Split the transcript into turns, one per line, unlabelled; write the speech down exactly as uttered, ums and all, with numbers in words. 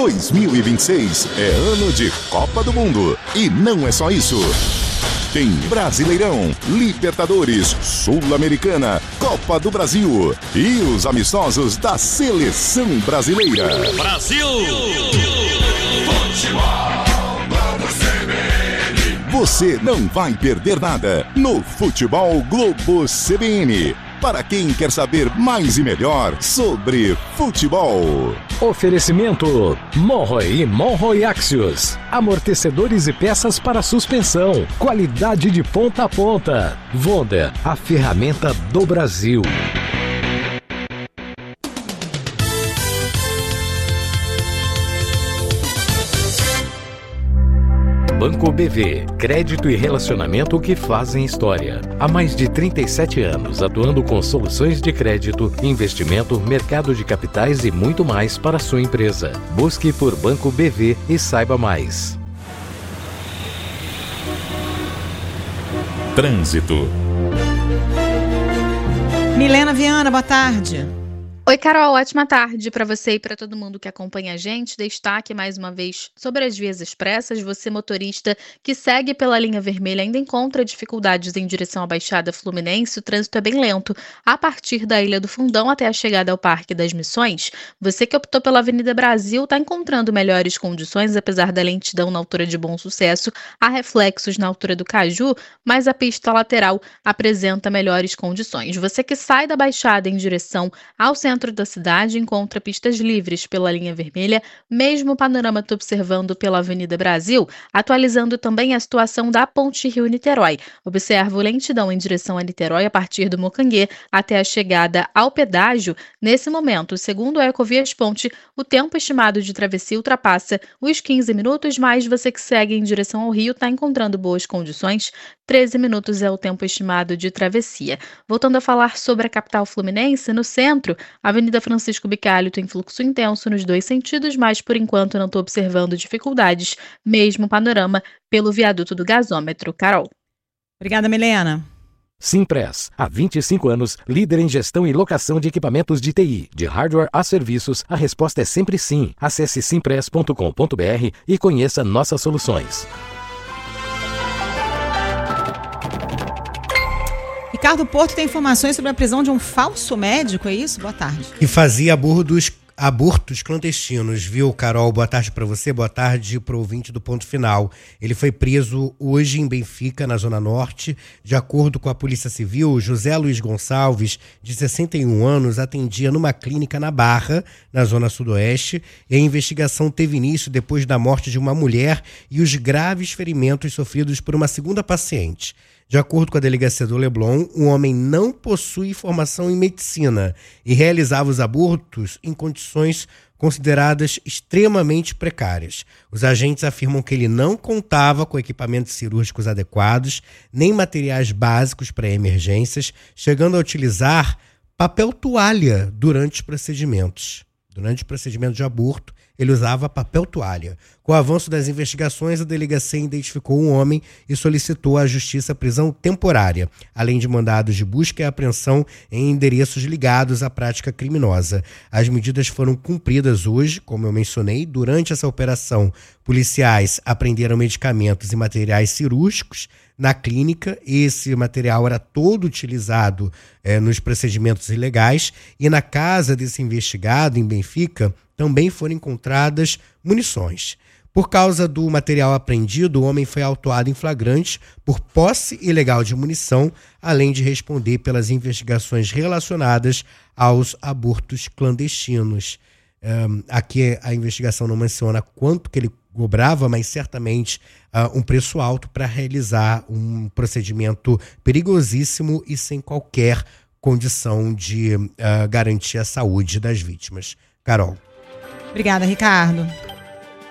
dois mil e vinte e seis é ano de Copa do Mundo. E não é só isso. Tem Brasileirão, Libertadores, Sul-Americana, Copa do Brasil e os amistosos da Seleção Brasileira.
Brasil!
Você não vai perder nada no Futebol Globo C B N. Para quem quer saber mais e melhor sobre futebol.
Oferecimento Monroe e Monroe Axios. Amortecedores e peças para suspensão. Qualidade de ponta a ponta. Vonda, a ferramenta do Brasil. Banco B V, crédito e relacionamento que fazem história. Há mais de trinta e sete anos, atuando com soluções de crédito, investimento, mercado de capitais e muito mais para a sua empresa. Busque por Banco B V e saiba mais.
Trânsito.
Milena Viana, boa tarde.
Oi, Carol, ótima tarde para você e para todo mundo que acompanha a gente. Destaque mais uma vez sobre as vias expressas. Você, motorista que segue pela linha vermelha, ainda encontra dificuldades em direção à Baixada Fluminense. O trânsito é bem lento a partir da Ilha do Fundão até a chegada ao Parque das Missões. Você que optou pela Avenida Brasil está encontrando melhores condições, apesar da lentidão na altura de Bom Sucesso. Há reflexos na altura do Caju, mas a pista lateral apresenta melhores condições. Você que sai da Baixada em direção ao centro centro da cidade encontra pistas livres pela linha vermelha, mesmo o panorama está observando pela Avenida Brasil, atualizando também a situação da Ponte Rio-Niterói. Observo lentidão em direção a Niterói a partir do Mocanguê até a chegada ao pedágio. Nesse momento, segundo a Ecovias Ponte, o tempo estimado de travessia ultrapassa os quinze minutos, mas você que segue em direção ao Rio está encontrando boas condições. treze minutos é o tempo estimado de travessia. Voltando a falar sobre a capital fluminense, no centro, a Avenida Francisco Bicalho tem fluxo intenso nos dois sentidos, mas por enquanto não estou observando dificuldades, mesmo panorama pelo viaduto do gasômetro. Carol.
Obrigada, Milena.
Simpress, há vinte e cinco anos, líder em gestão e locação de equipamentos de T I, de hardware a serviços, a resposta é sempre sim. Acesse simpress ponto com ponto b r e conheça nossas soluções.
Ricardo Porto tem informações sobre a prisão de um falso médico, é isso? Boa tarde.
Que fazia abortos, abortos clandestinos, viu, Carol? Boa tarde para você, boa tarde para o ouvinte do Ponto Final. Ele foi preso hoje em Benfica, na Zona Norte. De acordo com a Polícia Civil, José Luiz Gonçalves, de sessenta e um anos, atendia numa clínica na Barra, na Zona Sudoeste, e a investigação teve início depois da morte de uma mulher e os graves ferimentos sofridos por uma segunda paciente. De acordo com a delegacia do Leblon, o homem não possui formação em medicina e realizava os abortos em condições consideradas extremamente precárias. Os agentes afirmam que ele não contava com equipamentos cirúrgicos adequados, nem materiais básicos para emergências, chegando a utilizar papel toalha durante os procedimentos. Durante o procedimento de aborto, ele usava papel toalha. Com o avanço das investigações, a delegacia identificou um homem e solicitou à justiça prisão temporária, além de mandados de busca e apreensão em endereços ligados à prática criminosa. As medidas foram cumpridas hoje, como eu mencionei. Durante essa operação, policiais apreenderam medicamentos e materiais cirúrgicos na clínica. Esse material era todo utilizado eh, nos procedimentos ilegais, e na casa desse investigado, em Benfica, também foram encontradas munições. Por causa do material apreendido, o homem foi autuado em flagrante por posse ilegal de munição, além de responder pelas investigações relacionadas aos abortos clandestinos. Um, aqui a investigação não menciona quanto que ele cobrava, mas certamente uh, um preço alto para realizar um procedimento perigosíssimo e sem qualquer condição de uh, garantir a saúde das vítimas. Carol.
Obrigada, Ricardo.